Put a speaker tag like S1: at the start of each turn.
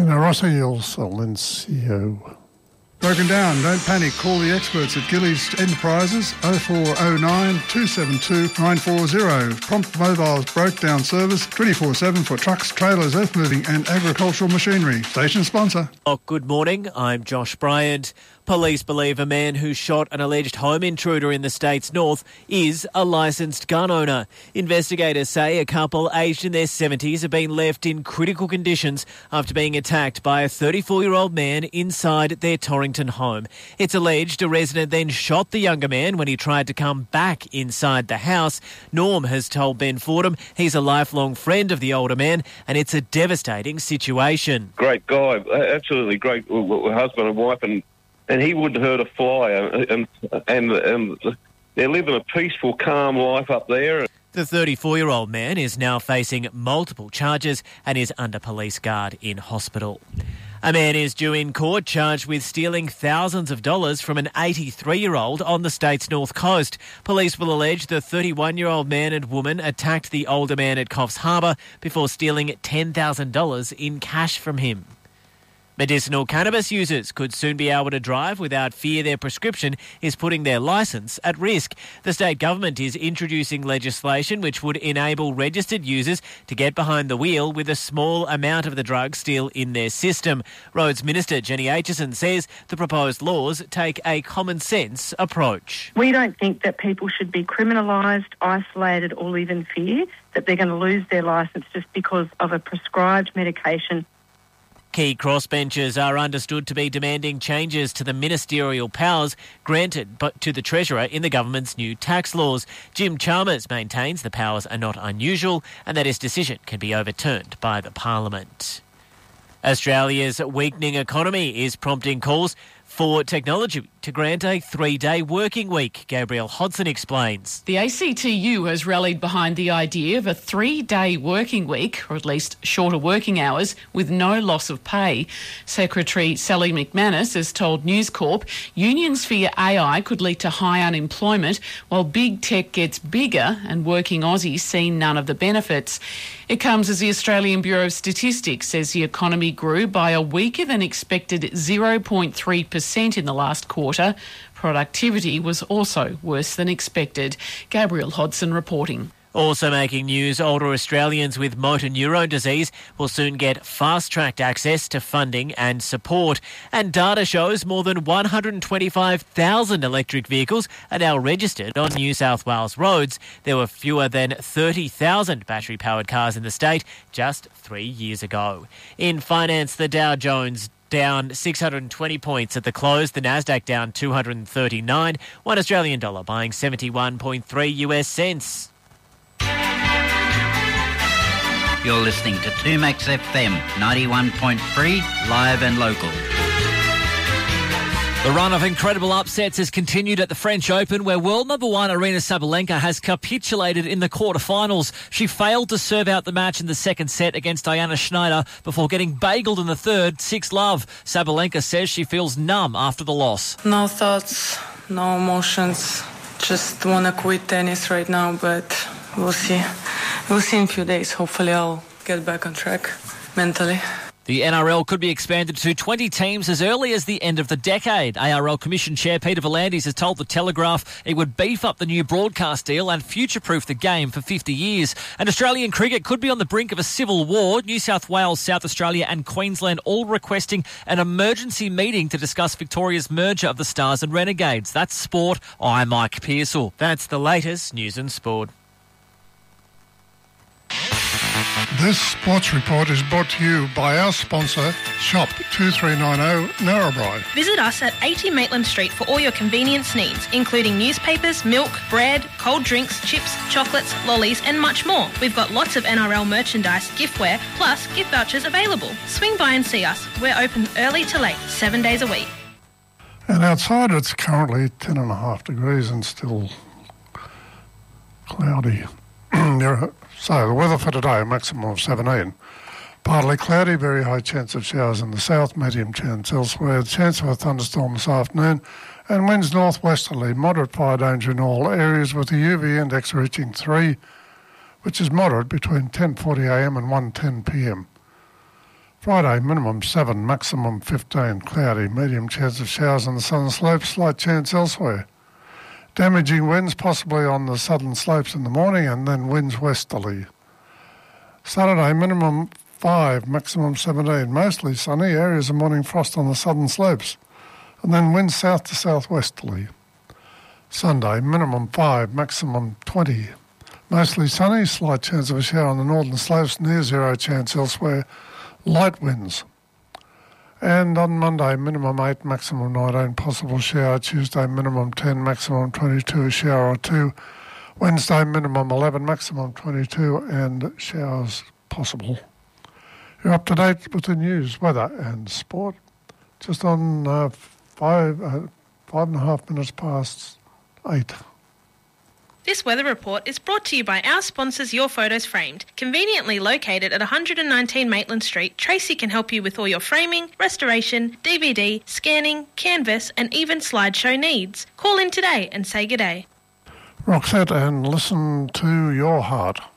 S1: And a Rossiel Silencio.
S2: Broken down, don't panic. Call the experts at Gillies Enterprises 0409 272 940. Prompt Mobile's broke down service 24/7 for trucks, trailers, earth moving and agricultural machinery. Station sponsor.
S3: Oh, good morning. I'm Josh Bryant. Police believe a man who shot an alleged home intruder in the state's north is a licensed gun owner. Investigators say a couple aged in their 70s have been left in critical conditions after being attacked by a 34-year-old man inside their Torrington home. It's alleged a resident then shot the younger man when he tried to come back inside the house. Norm has told Ben Fordham he's a lifelong friend of the older man and it's a devastating situation.
S4: Great guy, absolutely great husband and wife, and he wouldn't hurt a fly, and they're living a peaceful, calm life up there.
S3: The 34-year-old man is now facing multiple charges and is under police guard in hospital. A man is due in court charged with stealing thousands of dollars from an 83-year-old on the state's north coast. Police will allege the 31-year-old man and woman attacked the older man at Coffs Harbour before stealing $10,000 in cash from him. Medicinal cannabis users could soon be able to drive without fear their prescription is putting their licence at risk. The state government is introducing legislation which would enable registered users to get behind the wheel with a small amount of the drug still in their system. Roads Minister Jenny Aitchison says the proposed laws take a common-sense approach.
S5: We don't think that people should be criminalised, isolated or live in fear that they're going to lose their licence just because of a prescribed medication.
S3: Key crossbenchers are understood to be demanding changes to the ministerial powers granted to the Treasurer in the government's new tax laws. Jim Chalmers maintains the powers are not unusual and that his decision can be overturned by the Parliament. Australia's weakening economy is prompting calls for technology to grant a 3-day working week. Gabrielle Hodson explains.
S6: The ACTU has rallied behind the idea of a 3-day working week, or at least shorter working hours, with no loss of pay. Secretary Sally McManus has told News Corp unions fear AI could lead to high unemployment, while big tech gets bigger and working Aussies see none of the benefits. It comes as the Australian Bureau of Statistics says the economy grew by a weaker than expected 0.3% in the last quarter. Productivity was also worse than expected. Gabrielle Hodson reporting.
S3: Also making news, older Australians with motor neurone disease will soon get fast-tracked access to funding and support. And data shows more than 125,000 electric vehicles are now registered on New South Wales roads. There were fewer than 30,000 battery-powered cars in the state just 3 years ago. In finance, the Dow Jones down 620 points at the close. The Nasdaq down 239. $1 Australian dollar buying 71.3 US cents.
S7: You're listening to 2Max FM 91.3 live and local.
S8: The run of incredible upsets has continued at the French Open, where world number one Aryna Sabalenka has capitulated in the quarterfinals. She failed to serve out the match in the second set against Diana Schneider before getting bageled in the third, 6-love. Sabalenka says she feels numb after the loss.
S9: No thoughts, no emotions. Just want to quit tennis right now, but we'll see. We'll see in a few days. Hopefully I'll get back on track mentally.
S8: The NRL could be expanded to 20 teams as early as the end of the decade. ARL Commission Chair Peter V'landys has told The Telegraph it would beef up the new broadcast deal and future-proof the game for 50 years. And Australian cricket could be on the brink of a civil war. New South Wales, South Australia and Queensland all requesting an emergency meeting to discuss Victoria's merger of the Stars and Renegades. That's sport. I'm Mike Pearsall.
S3: That's the latest news and sport.
S1: This sports report is brought to you by our sponsor, Shop 2390 Narrabri.
S10: Visit us at 80 Maitland Street for all your convenience needs, including newspapers, milk, bread, cold drinks, chips, chocolates, lollies and much more. We've got lots of NRL merchandise, giftware, plus gift vouchers available. Swing by and see us. We're open early to late, 7 days a week.
S1: And outside it's currently 10.5 degrees and still cloudy. So the weather for today, a maximum of 17. Partly cloudy, very high chance of showers in the south, medium chance elsewhere. The chance of a thunderstorm this afternoon, and winds northwesterly, moderate fire danger in all areas with the UV index reaching 3, which is moderate between 10:40am and 1:10pm. Friday, minimum 7, maximum 15, cloudy, medium chance of showers on the southern slopes, slight chance elsewhere. Damaging winds possibly on the southern slopes in the morning and then winds westerly. Saturday, minimum 5, maximum 17, mostly sunny, areas of morning frost on the southern slopes, and then winds south to southwesterly. Sunday, minimum 5, maximum 20, mostly sunny, slight chance of a shower on the northern slopes, near zero chance elsewhere, light winds. And on Monday, minimum 8, maximum 19, possible shower. Tuesday, minimum 10, maximum 22, shower or 2. Wednesday, minimum 11, maximum 22, and showers possible. You're up to date with the news, weather and sport. Just on 5.5 minutes past 8.
S10: This weather report is brought to you by our sponsors Your Photos Framed. Conveniently located at 119 Maitland Street, Tracy can help you with all your framing, restoration, DVD, scanning, canvas and even slideshow needs. Call in today and say good day.
S1: Roxette, and listen to your heart.